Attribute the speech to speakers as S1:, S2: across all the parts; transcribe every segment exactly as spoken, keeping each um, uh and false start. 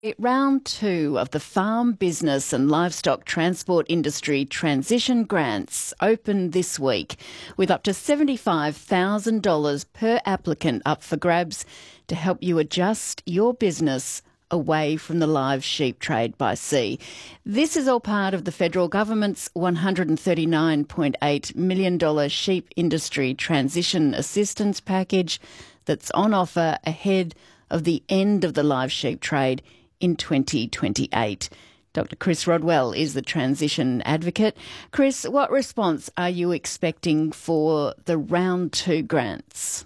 S1: Round two of the Farm Business and Livestock Transport Industry Transition Grants opened this week, with up to seventy-five thousand dollars per applicant up for grabs to help you adjust your business away from the live sheep trade by sea. This is all part of the federal government's one hundred thirty-nine point eight million dollars sheep industry transition assistance package that's on offer ahead of the end of the live sheep trade in twenty twenty-eight. Doctor Chris Rodwell is the transition advocate. Chris, what response are you expecting for the round two grants?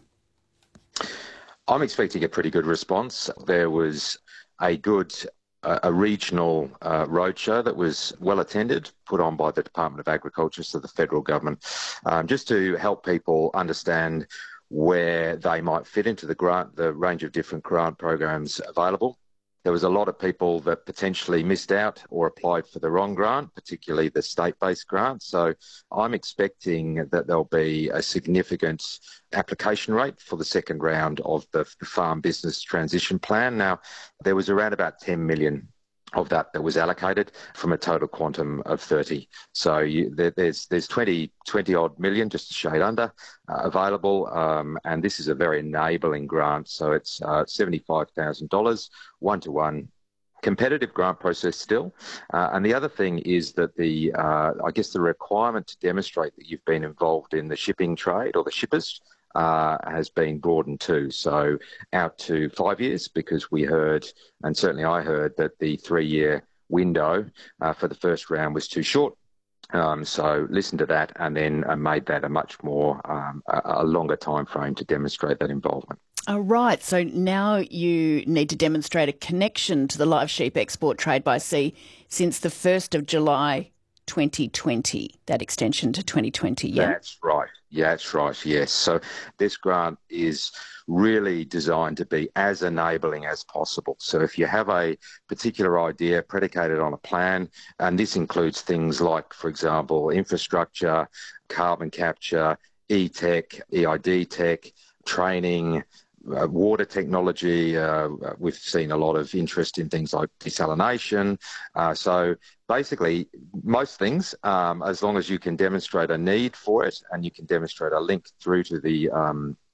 S2: I'm expecting a pretty good response. There was a good, uh, a regional uh, roadshow that was well attended, put on by the Department of Agriculture, so the federal government, um, just to help people understand where they might fit into the grant, the range of different grant programs available. There was a lot of people that potentially missed out or applied for the wrong grant, particularly the state-based grant. So I'm expecting that there'll be a significant application rate for the second round of the Farm Business Transition Plan. Now, there was around about ten million of that that was allocated from a total quantum of thirty. So you, there, there's there's twenty, twenty odd million, just a shade under, uh, available. Um, and this is a very enabling grant. So it's uh, seventy-five thousand dollars, one-to-one. Competitive grant process still. Uh, and the other thing is that the, uh, I guess the requirement to demonstrate that you've been involved in the shipping trade or the shippers Uh, has been broadened too, so out to five years, because we heard, and certainly I heard, that the three-year window uh, for the first round was too short. Um, so listened to that and then uh, made that a much more, um, a, a longer time frame to demonstrate that involvement.
S1: Oh, right. So now you need to demonstrate a connection to the live sheep export trade by sea since the first of July twenty twenty, that extension to twenty twenty, yeah?
S2: That's right. Yeah, that's right, yes. So this grant is really designed to be as enabling as possible. So if you have a particular idea predicated on a plan, and this includes things like, for example, infrastructure, carbon capture, e-tech, E I D tech, training, Uh, water technology, uh, we've seen a lot of interest in things like desalination. Uh, so basically, most things, um, as long as you can demonstrate a need for it and you can demonstrate a link through to the um,